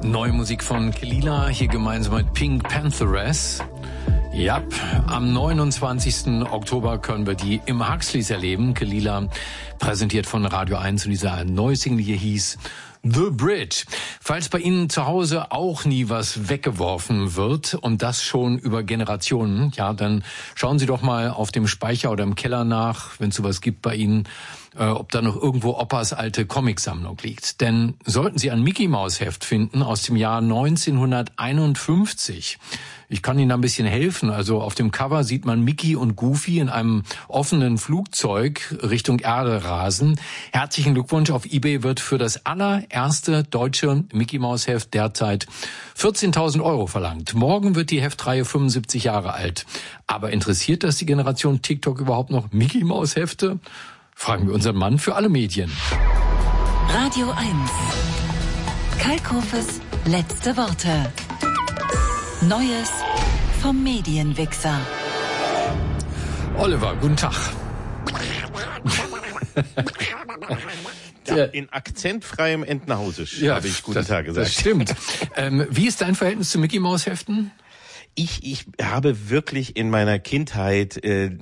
Neue Musik von Kehlina, hier gemeinsam mit Pink Pantheress. Ja, am 29. Oktober können wir die im Huxleys erleben. Kehlina, präsentiert von Radio 1, und dieser neue Single hier hieß The Bridge. Falls bei Ihnen zu Hause auch nie was weggeworfen wird und das schon über Generationen, ja, dann schauen Sie doch mal auf dem Speicher oder im Keller nach, wenn es sowas gibt bei Ihnen, ob da noch irgendwo Opas alte Comicsammlung liegt. Denn sollten Sie ein Mickey-Maus-Heft finden aus dem Jahr 1951, ich kann Ihnen ein bisschen helfen. Also auf dem Cover sieht man Mickey und Goofy in einem offenen Flugzeug Richtung Erde rasen. Herzlichen Glückwunsch. Auf eBay wird für das allererste deutsche Mickey-Maus-Heft derzeit 14.000 € verlangt. Morgen wird die Heftreihe 75 Jahre alt. Aber interessiert das die Generation TikTok überhaupt noch? Mickey-Maus-Hefte? Fragen wir unseren Mann für alle Medien. Radio 1. Kalkhofes letzte Worte. Neues vom Medienwichser. Oliver, guten Tag. Ja, in akzentfreiem Entenhausisch habe ich guten Tag gesagt. Das stimmt. Wie ist dein Verhältnis zu Mickey-Maus-Heften? Ich habe wirklich in meiner Kindheit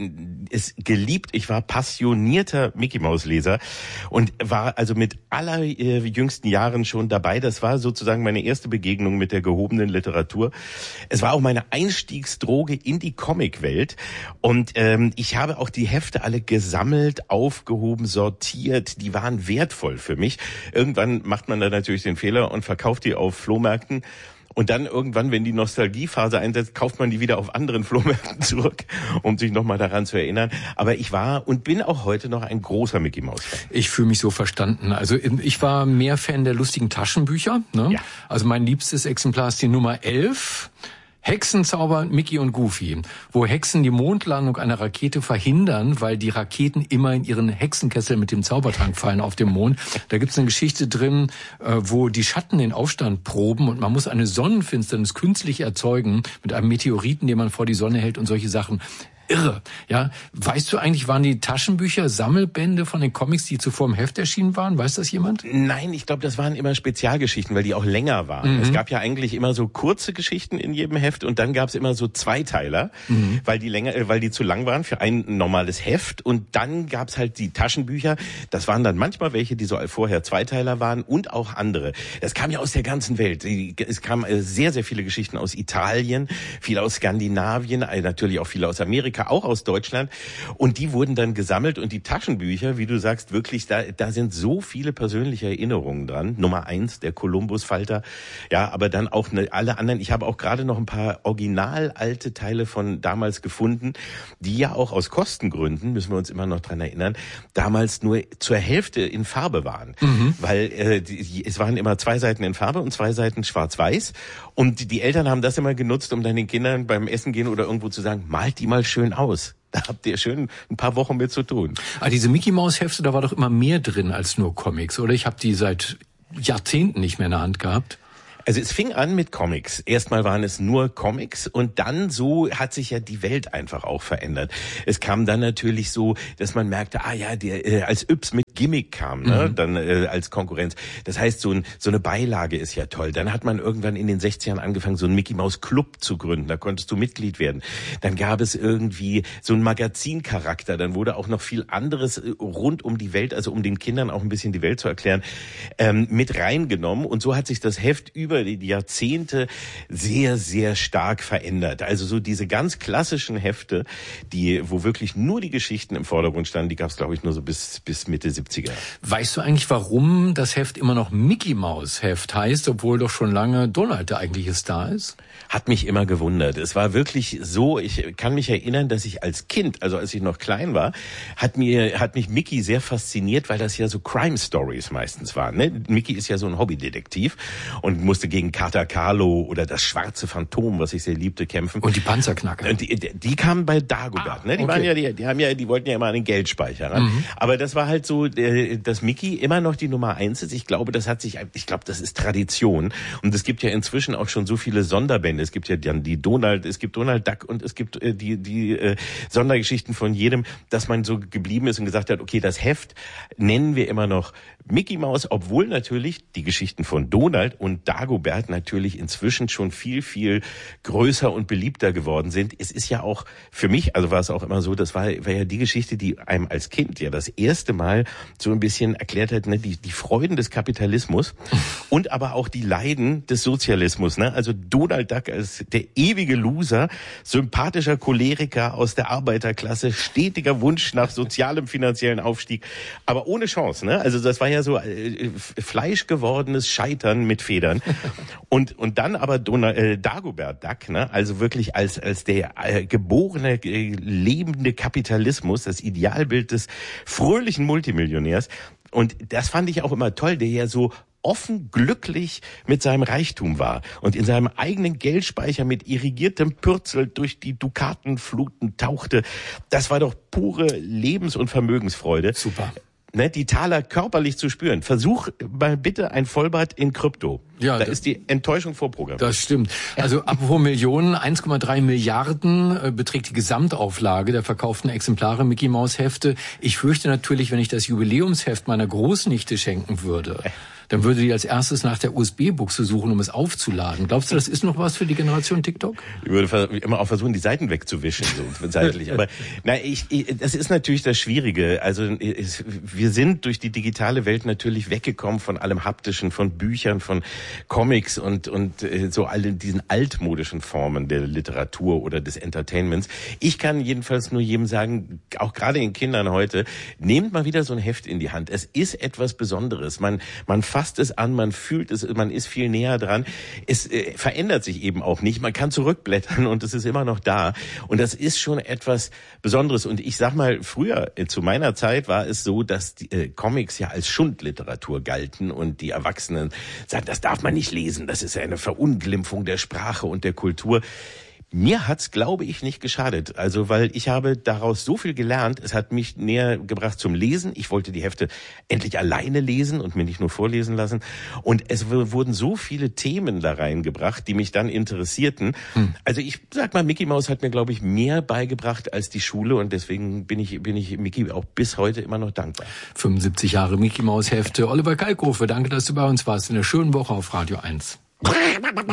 es geliebt. Ich war passionierter Mickey-Maus-Leser und war also mit allerjüngsten Jahren schon dabei. Das war sozusagen meine erste Begegnung mit der gehobenen Literatur. Es war auch meine Einstiegsdroge in die Comicwelt. Und ich habe auch die Hefte alle gesammelt, aufgehoben, sortiert. Die waren wertvoll für mich. Irgendwann macht man da natürlich den Fehler und verkauft die auf Flohmärkten. Und dann irgendwann, wenn die Nostalgiephase einsetzt, kauft man die wieder auf anderen Flohmärkten zurück, um sich nochmal daran zu erinnern. Aber ich war und bin auch heute noch ein großer Mickey-Maus-Fan. Ich fühle mich so verstanden. Also ich war mehr Fan der lustigen Taschenbücher. Ne? Ja. Also mein liebstes Exemplar ist die Nummer 11. Hexenzauber Mickey und Goofy, wo Hexen die Mondlandung einer Rakete verhindern, weil die Raketen immer in ihren Hexenkessel mit dem Zaubertrank fallen auf dem Mond. Da gibt's eine Geschichte drin, wo die Schatten den Aufstand proben und man muss eine Sonnenfinsternis künstlich erzeugen mit einem Meteoriten, den man vor die Sonne hält und solche Sachen. Irre, ja. Weißt du eigentlich, waren die Taschenbücher Sammelbände von den Comics, die zuvor im Heft erschienen waren? Weiß das jemand? Nein, ich glaube, das waren immer Spezialgeschichten, weil die auch länger waren. Es gab ja eigentlich immer so kurze Geschichten in jedem Heft und dann gab es immer so Zweiteiler, weil die zu lang waren für ein normales Heft. Und dann gab es halt die Taschenbücher. Das waren dann manchmal welche, die so vorher Zweiteiler waren und auch andere. Das kam ja aus der ganzen Welt. Es kamen sehr, sehr viele Geschichten aus Italien, viel aus Skandinavien, natürlich auch viele aus Amerika, auch aus Deutschland, und die wurden dann gesammelt und die Taschenbücher, wie du sagst, wirklich, da sind so viele persönliche Erinnerungen dran. Nummer 1, der Kolumbus-Falter, ja, aber dann auch alle anderen. Ich habe auch gerade noch ein paar original alte Teile von damals gefunden, die ja auch aus Kostengründen, müssen wir uns immer noch dran erinnern, damals nur zur Hälfte in Farbe waren, weil es waren immer 2 Seiten in Farbe und 2 Seiten schwarz-weiß, und die Eltern haben das immer genutzt, um dann den Kindern beim Essen gehen oder irgendwo zu sagen, malt die mal schön aus. Da habt ihr schön ein paar Wochen mit zu tun. Aber diese Mickey-Maus-Hefte, da war doch immer mehr drin als nur Comics, oder? Ich habe die seit Jahrzehnten nicht mehr in der Hand gehabt. Also es fing an mit Comics. Erstmal waren es nur Comics und dann so hat sich ja die Welt einfach auch verändert. Es kam dann natürlich so, dass man merkte, als Yps mit Gimmick kam, ne, dann als Konkurrenz. Das heißt, so eine Beilage ist ja toll. Dann hat man irgendwann in den 60ern angefangen, so einen Mickey Maus Club zu gründen. Da konntest du Mitglied werden. Dann gab es irgendwie so einen Magazincharakter. Dann wurde auch noch viel anderes rund um die Welt, also um den Kindern auch ein bisschen die Welt zu erklären, mit reingenommen. Und so hat sich das Heft über die Jahrzehnte sehr, sehr stark verändert. Also so diese ganz klassischen Hefte, wo wirklich nur die Geschichten im Vordergrund standen, die gab es, glaube ich, nur so bis Mitte 70er. Weißt du eigentlich, warum das Heft immer noch Mickey Maus Heft heißt, obwohl doch schon lange Donald der eigentliche Star ist? Hat mich immer gewundert. Es war wirklich so, ich kann mich erinnern, dass ich als Kind, also als ich noch klein war, hat mich Mickey sehr fasziniert, weil das ja so Crime Stories meistens waren. Ne? Mickey ist ja so ein Hobbydetektiv und musste gegen Kater Carlo oder das schwarze Phantom, was ich sehr liebte, kämpfen. Und die Panzerknacker. Und die kamen bei Dagobert, ne? Die waren ja, die wollten ja immer einen Geldspeicher, ne? Aber das war halt so, dass Mickey immer noch die Nummer 1 ist. Ich glaube, das ist Tradition. Und es gibt ja inzwischen auch schon so viele Sonderbände. Es gibt ja dann es gibt Donald Duck und es gibt die Sondergeschichten von jedem, dass man so geblieben ist und gesagt hat, okay, das Heft nennen wir immer noch Mickey Maus, obwohl natürlich die Geschichten von Donald und Dagobert natürlich inzwischen schon viel, viel größer und beliebter geworden sind. Es ist ja auch, für mich, also war es auch immer so, das war ja die Geschichte, die einem als Kind ja das erste Mal so ein bisschen erklärt hat, ne, die Freuden des Kapitalismus und aber auch die Leiden des Sozialismus. Ne? Also Donald Duck als der ewige Loser, sympathischer Choleriker aus der Arbeiterklasse, stetiger Wunsch nach sozialem finanziellen Aufstieg, aber ohne Chance. Ne? Also das war ja so fleischgewordenes Scheitern mit Federn. Und dann aber Dagobert Duck, ne? Also wirklich als der geborene, lebende Kapitalismus, das Idealbild des fröhlichen Multimillionärs. Und das fand ich auch immer toll, der ja so offen glücklich mit seinem Reichtum war und in seinem eigenen Geldspeicher mit irrigiertem Pürzel durch die Dukatenfluten tauchte. Das war doch pure Lebens- und Vermögensfreude. Super. Ne, die Taler körperlich zu spüren. Versuch mal bitte ein Vollbart in Krypto. Ja, da ist die Enttäuschung vorprogrammiert. Das stimmt. Also apropos Millionen, 1,3 Milliarden beträgt die Gesamtauflage der verkauften Exemplare Mickey Maus Hefte. Ich fürchte natürlich, wenn ich das Jubiläumsheft meiner Großnichte schenken würde, dann würde die als erstes nach der USB-Buchse suchen, um es aufzuladen. Glaubst du, das ist noch was für die Generation TikTok? Ich würde immer auch versuchen, die Seiten wegzuwischen, so seitlich. Aber das ist natürlich das Schwierige. Also wir sind durch die digitale Welt natürlich weggekommen von allem Haptischen, von Büchern, von Comics und so allen diesen altmodischen Formen der Literatur oder des Entertainments. Ich kann jedenfalls nur jedem sagen, auch gerade den Kindern heute, nehmt mal wieder so ein Heft in die Hand. Es ist etwas Besonderes. Man fasst es an, man fühlt es, man ist viel näher dran. Es verändert sich eben auch nicht. Man kann zurückblättern und es ist immer noch da. Und das ist schon etwas Besonderes. Und ich sag mal, früher, zu meiner Zeit, war es so, dass die Comics ja als Schundliteratur galten und die Erwachsenen sagten, das darf man nicht lesen, das ist eine Verunglimpfung der Sprache und der Kultur. Mir hat's, glaube ich, nicht geschadet. Also, weil ich habe daraus so viel gelernt. Es hat mich näher gebracht zum Lesen. Ich wollte die Hefte endlich alleine lesen und mir nicht nur vorlesen lassen. Und es wurden so viele Themen da reingebracht, die mich dann interessierten. Also ich sag mal, Mickey Maus hat mir, glaube ich, mehr beigebracht als die Schule. Und deswegen bin ich Mickey auch bis heute immer noch dankbar. 75 Jahre Mickey Maus Hefte. Oliver Kalkofe, danke, dass du bei uns warst. In einer schönen Woche auf Radio 1.